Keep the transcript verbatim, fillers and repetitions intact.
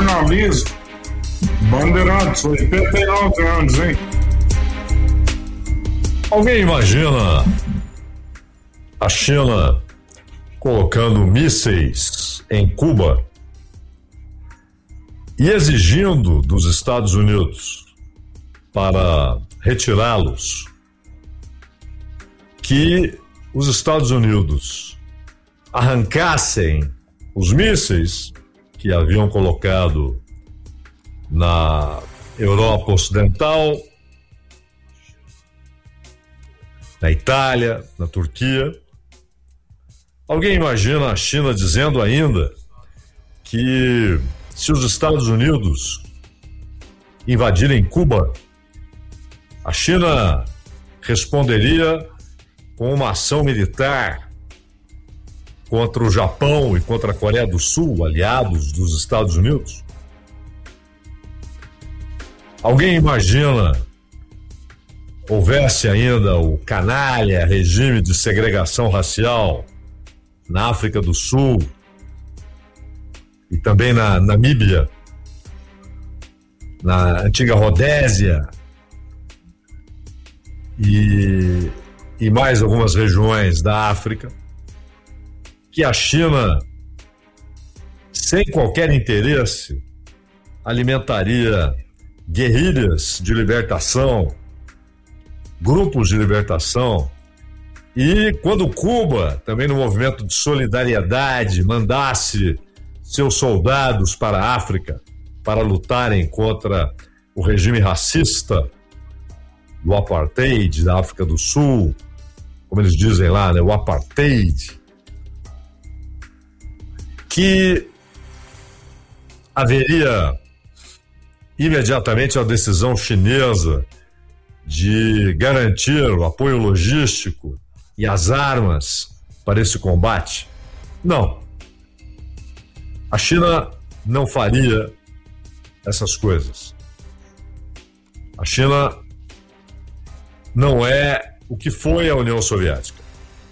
jornalismo. Bandeirantes, oitenta e nove anos, hein? Alguém imagina a China colocando mísseis em Cuba e exigindo dos Estados Unidos para retirá-los que os Estados Unidos arrancassem os mísseis que haviam colocado na Europa Ocidental, na Itália, na Turquia. Alguém imagina a China dizendo ainda que se os Estados Unidos invadirem Cuba, a China responderia com uma ação militar contra o Japão e contra a Coreia do Sul, aliados dos Estados Unidos? Alguém imagina houvesse ainda o canalha regime de segregação racial na África do Sul e também na Namíbia, na antiga Rodésia e, e mais algumas regiões da África, que a China, sem qualquer interesse, alimentaria guerrilhas de libertação, grupos de libertação, e quando Cuba, também no movimento de solidariedade, mandasse seus soldados para a África para lutarem contra o regime racista do apartheid da África do Sul, como eles dizem lá, né, o apartheid, que haveria imediatamente a decisão chinesa de garantir o apoio logístico e as armas para esse combate? Não. A China não faria essas coisas. A China não é o que foi a União Soviética.